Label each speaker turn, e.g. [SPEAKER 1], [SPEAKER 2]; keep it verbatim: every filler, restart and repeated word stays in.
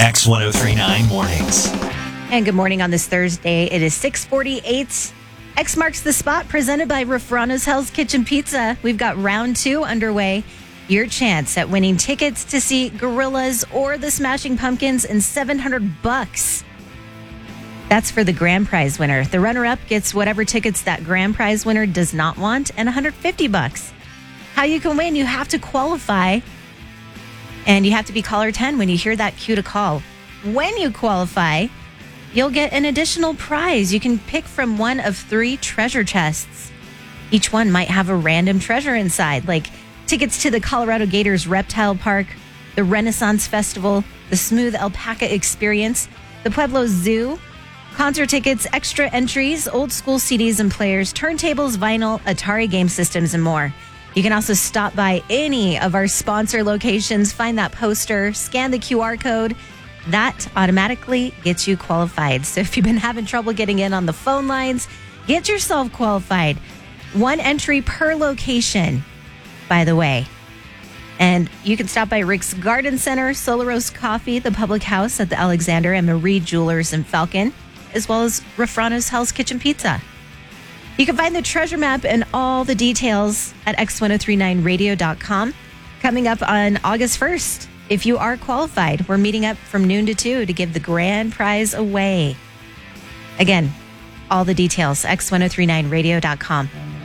[SPEAKER 1] X ten thirty-nine Mornings.
[SPEAKER 2] And good morning on this Thursday. It is six forty-eight. X marks the spot, presented by Rafrano's Hell's Kitchen Pizza. We've got round two underway. Your chance at winning tickets to see Gorillaz or the Smashing Pumpkins and seven hundred bucks. That's for the grand prize winner. The runner-up gets whatever tickets that grand prize winner does not want and one hundred fifty bucks. How you can win, you have to qualify. And you have to be caller ten when you hear that cue to call. When you qualify, you'll get an additional prize. You can pick from one of three treasure chests. Each one might have a random treasure inside, like tickets to the Colorado Gators Reptile Park, the Renaissance Festival, the Smooth Alpaca Experience, the Pueblo Zoo, concert tickets, extra entries, old school C Ds and players, turntables, vinyl, Atari game systems, and more. You can also stop by any of our sponsor locations, find that poster, scan the Q R code. That automatically gets you qualified. So if you've been having trouble getting in on the phone lines, get yourself qualified. One entry per location, by the way. And you can stop by Rick's Garden Center, Solaros Coffee, the Public House at the Alexander, and Marie Jewelers in Falcon, as well as Rafrano's Hell's Kitchen Pizza. You can find the treasure map and all the details at X ten thirty-nine radio dot com. Coming up on August first, if you are qualified, we're meeting up from noon to two to give the grand prize away. Again, all the details, X ten thirty-nine radio dot com.